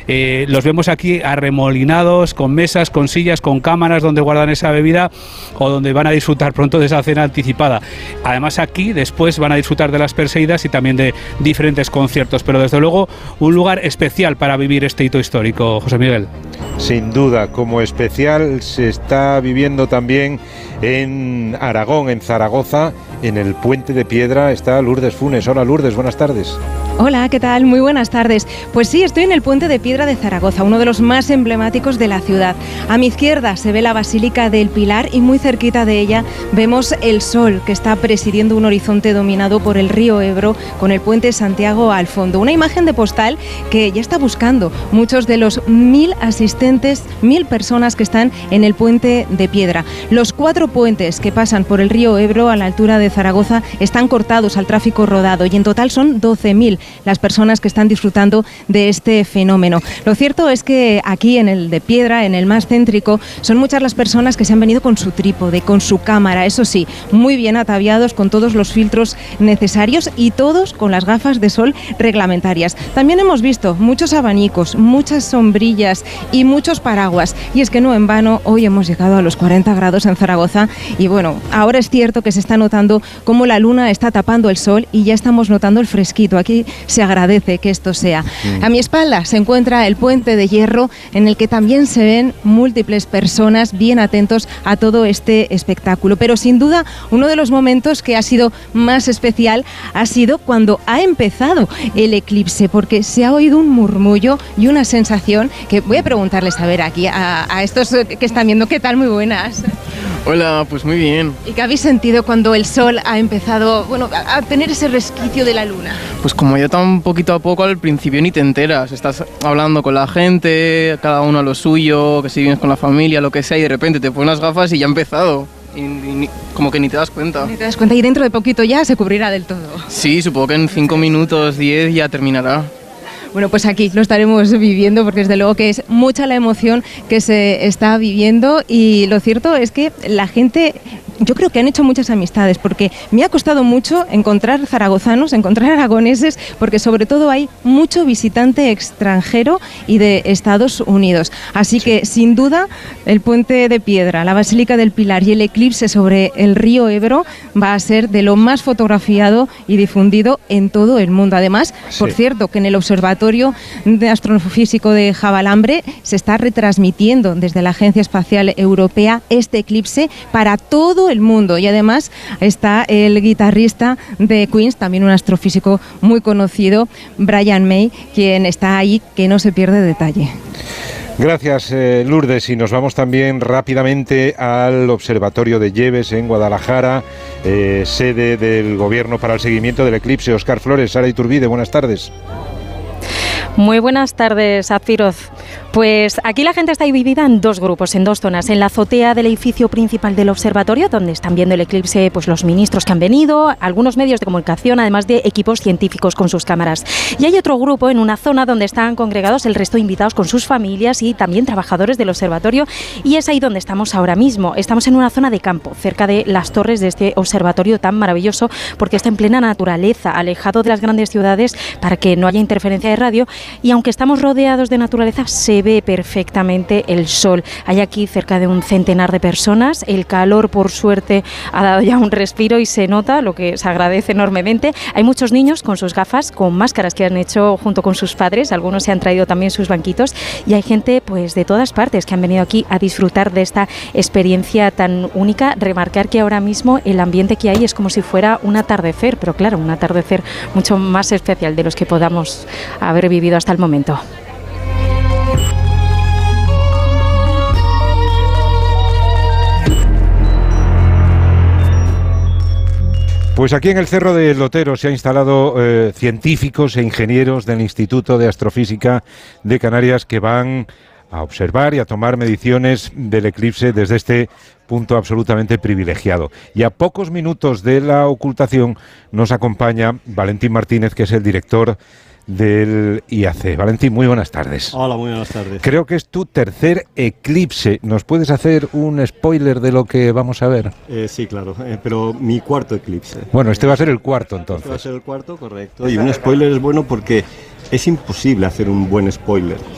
Los vemos aquí arremolinados, con mesas, con sillas, con cámaras donde guardan esa bebida o donde van a disfrutar pronto de esa cena anticipada. Además aquí después van a disfrutar de las Perseidas y también de diferentes conciertos, pero desde luego un lugar especial para vivir este hito histórico, José Miguel. Sin duda, como especial se está viviendo también en Aragón, en Zaragoza, en el Puente de Piedra está Lourdes Funes. Hola Lourdes, buenas tardes. Hola, ¿qué tal? Muy buenas tardes. Pues sí, estoy en el Puente de Piedra de Zaragoza, uno de los más emblemáticos de la ciudad. A mi izquierda se ve la Basílica del Pilar y muy cerquita de ella vemos el sol que está presidiendo un horizonte dominado por el río Ebro con el puente Santiago al fondo. Una imagen de postal que ya está buscando muchos de los 1000 asistentes, 1000 personas que están en el Puente de Piedra. Los 4 puentes que pasan por el río Ebro a la altura de Zaragoza están cortados al tráfico rodado y en total son 12.000 las personas que están disfrutando de este fenómeno. Lo cierto es que aquí en el de Piedra, en el más céntrico, son muchas las personas que se han venido con su trípode, con su cámara, eso sí, muy bien ataviados con todos los filtros necesarios y todos con las gafas de sol reglamentarias. También hemos visto muchos abanicos, muchas sombrillas y muchos paraguas. Y es que no en vano hoy hemos llegado a los 40 grados en Zaragoza y bueno, ahora es cierto que se está notando cómo la luna está tapando el sol y ya estamos notando el fresquito. Aquí se agradece que esto sea. A mi espalda se encuentra el Puente de Hierro, en el que también se ven múltiples personas bien atentos a todo este espectáculo. Pero sin duda, uno de los momentos que ha sido más especial ha sido cuando ha empezado el eclipse, porque se ha oído un murmullo y una sensación que voy a preguntarles a ver aquí a estos que están viendo. ¿Qué tal? Muy buenas. Hola, pues muy bien. ¿Y qué habéis sentido cuando el sol ha empezado, bueno, a tener ese resquicio de la luna? Pues como yo tan poquito a poco, al principio ni te enteras. Estás hablando con la gente, cada uno a lo suyo, que si vienes con la familia, lo que sea, y de repente te pones las gafas y ya ha empezado. Y como que ni te das cuenta. Ni te das cuenta y dentro de poquito ya se cubrirá del todo. Sí, supongo que en 5 minutos, 10 ya terminará. Bueno, pues aquí lo estaremos viviendo porque desde luego que es mucha la emoción que se está viviendo y lo cierto es que la gente, yo creo que han hecho muchas amistades porque me ha costado mucho encontrar zaragozanos, encontrar aragoneses, porque sobre todo hay mucho visitante extranjero y de Estados Unidos. Así que sin duda el Puente de Piedra, la Basílica del Pilar y el eclipse sobre el río Ebro va a ser de lo más fotografiado y difundido en todo el mundo. Además, por cierto, que en el Observatorio de Astrofísico de Javalambre se está retransmitiendo desde la Agencia Espacial Europea este eclipse para todo el mundo y además está el guitarrista de Queen, también un astrofísico muy conocido, Brian May, quien está ahí, que no se pierde detalle. Gracias, Lourdes, y nos vamos también rápidamente al Observatorio de Lleves en Guadalajara, sede del Gobierno para el seguimiento del eclipse. Óscar Flores, Sara Iturbide, buenas tardes. Muy buenas tardes, Azpiroz. Pues aquí la gente está dividida en 2 grupos, en 2 zonas. En la azotea del edificio principal del observatorio, donde están viendo el eclipse pues los ministros que han venido, algunos medios de comunicación, además de equipos científicos con sus cámaras. Y hay otro grupo en una zona donde están congregados el resto de invitados con sus familias y también trabajadores del observatorio. Y es ahí donde estamos ahora mismo. Estamos en una zona de campo, cerca de las torres de este observatorio tan maravilloso, porque está en plena naturaleza, alejado de las grandes ciudades para que no haya interferencia de radio. Y aunque estamos rodeados de naturaleza, se ve perfectamente el sol. Hay aquí cerca de un centenar de personas. El calor, por suerte, ha dado ya un respiro y se nota, lo que se agradece enormemente. Hay muchos niños con sus gafas, con máscaras que han hecho junto con sus padres. Algunos se han traído también sus banquitos. Y hay gente pues de todas partes que han venido aquí a disfrutar de esta experiencia tan única. Remarcar que ahora mismo el ambiente que hay es como si fuera un atardecer, pero claro, un atardecer mucho más especial de los que podamos haber vivido hasta el momento. Pues aquí en el Cerro del Lotero se han instalado científicos e ingenieros del Instituto de Astrofísica de Canarias que van a observar y a tomar mediciones del eclipse desde este punto absolutamente privilegiado. Y a pocos minutos de la ocultación nos acompaña Valentín Martínez, que es el director del IAC. Valentín, muy buenas tardes. Hola, muy buenas tardes. Creo que es tu tercer eclipse. ¿Nos puedes hacer un spoiler de lo que vamos a ver? Sí, claro, pero mi cuarto eclipse. Bueno, este va a ser el cuarto entonces. Este va a ser el cuarto, correcto. Y un spoiler es bueno porque es imposible hacer un buen spoiler.